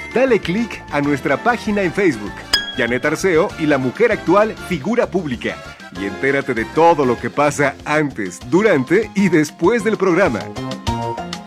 Dale clic a nuestra página en Facebook, Janet Arceo y la mujer actual figura pública. Y entérate de todo lo que pasa antes, durante y después del programa.